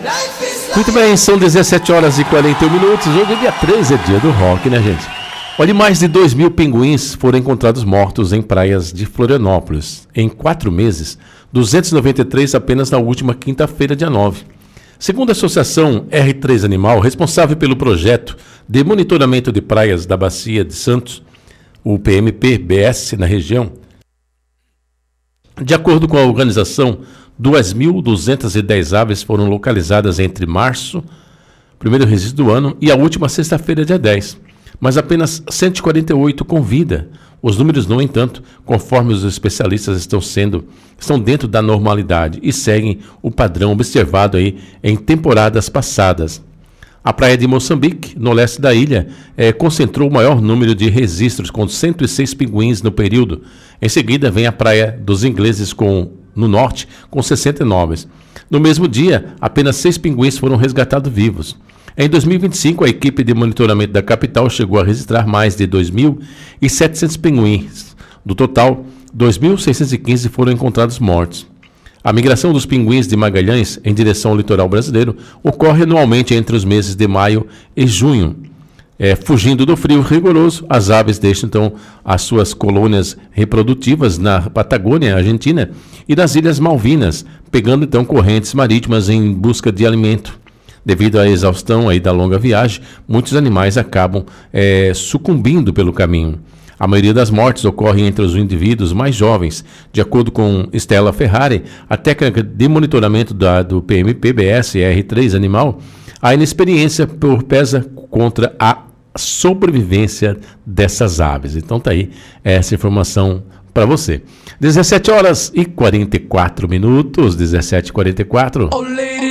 Muito bem, são 17 horas e 41 minutos. Hoje é dia 13, é dia do rock, né, gente? Olha, mais de 2.000 pinguins foram encontrados mortos em praias de Florianópolis. Em 4 meses, 293 apenas na última quinta-feira, dia 9. Segundo a Associação R3 Animal, responsável pelo projeto de monitoramento de praias da Bacia de Santos, o PMP-BS na região, de acordo com a organização, 2.210 aves foram localizadas entre março, primeiro registro do ano, e a última sexta-feira, dia 10. Mas apenas 148 com vida. Os números, no entanto, conforme os especialistas estão dentro da normalidade e seguem o padrão observado aí em temporadas passadas. A praia de Moçambique, no leste da ilha, concentrou o maior número de registros, com 106 pinguins no período. Em seguida, vem a praia dos ingleses, no norte, com 69. No mesmo dia, apenas 6 pinguins foram resgatados vivos. Em 2025, a equipe de monitoramento da capital chegou a registrar mais de 2.700 pinguins. Do total, 2.615 foram encontrados mortos. A migração dos pinguins de Magalhães em direção ao litoral brasileiro ocorre anualmente entre os meses de maio e junho. Fugindo do frio rigoroso, as aves deixam então as suas colônias reprodutivas na Patagônia, Argentina, e nas Ilhas Malvinas, pegando então correntes marítimas em busca de alimento. Devido à exaustão aí da longa viagem, muitos animais acabam sucumbindo pelo caminho. A maioria das mortes ocorre entre os indivíduos mais jovens. De acordo com Stella Ferrari, a técnica de monitoramento do PMP-BS R3 Animal, a inexperiência pesa contra a sobrevivência dessas aves. Então tá aí essa informação para você. 17 horas e 44 minutos, 17h44.